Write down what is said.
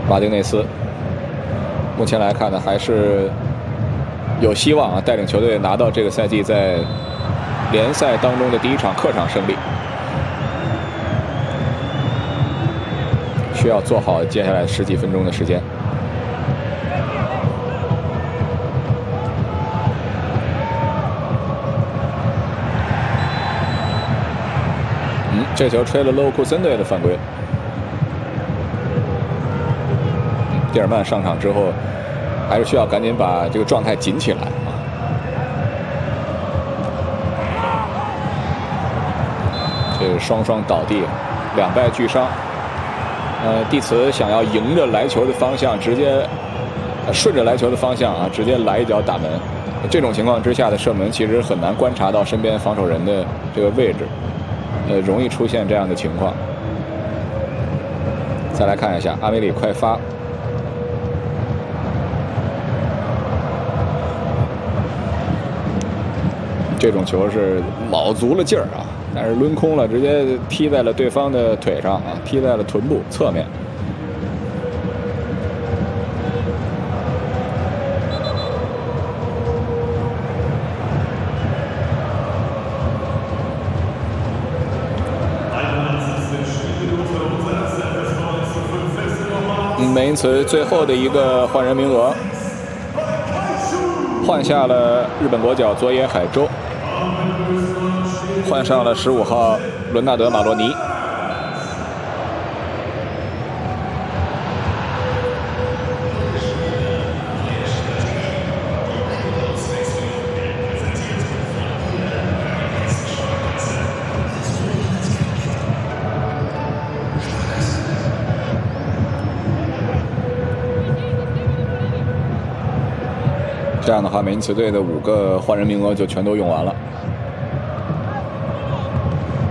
马丁内斯目前来看呢，还是有希望啊，带领球队拿到这个赛季在联赛当中的第1场客场胜利。需要做好接下来10几分钟的时间。这球吹了勒沃库森队的犯规。蒂尔曼上场之后，还是需要赶紧把这个状态紧起来啊。这个双双倒地，2败俱伤。蒂茨想要迎着来球的方向，直接顺着来球的方向啊，直接来一脚打门。这种情况之下的射门，其实很难观察到身边防守人的这个位置，容易出现这样的情况。再来看一下阿梅里快发，这种球是老足了劲儿啊。但是抡空了，直接踢在了对方的腿上啊，踢在了臀部侧面。梅因茨最后的一个换人名额，换下了日本国脚佐野海洲。换上了15号伦纳德·马洛尼。这样的话，梅因茨队的5个换人名额就全都用完了。